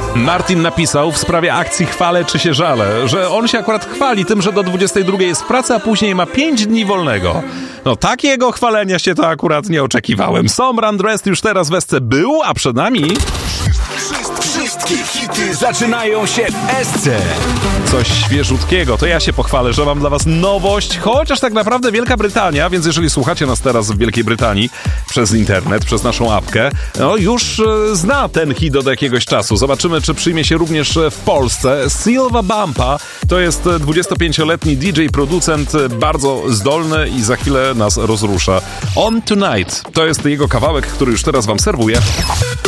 Martin napisał w sprawie akcji Chwalę czy się żalę, że on się akurat chwali tym, że do 22 jest w pracy, a później ma 5 dni wolnego. No takiego chwalenia się to akurat nie oczekiwałem. Some Run Dressed już teraz w Esce był, a przed nami... Wszystkie hity zaczynają się w Esce. Coś świeżutkiego, to ja się pochwalę, że mam dla was nowość, chociaż tak naprawdę Wielka Brytania, więc jeżeli słuchacie nas teraz w Wielkiej Brytanii przez internet, przez naszą apkę, no już zna ten hit od jakiegoś czasu. Zobaczymy, czy przyjmie się również w Polsce. Silva Bumpa to jest 25-letni DJ, producent, bardzo zdolny i za chwilę nas rozrusza. On Tonight to jest jego kawałek, który już teraz wam serwuję.